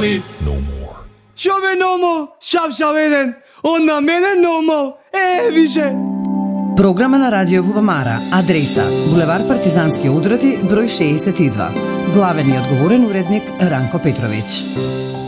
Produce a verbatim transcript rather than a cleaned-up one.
Shali, no more. Shove no more, shab shab еден, он на мене no more, е, више. Програма на Радио Вубамара. Адреса: булевар Партизански одроти, број шеесет и два. Главен и одговорен уредник Ранко Петровиќ.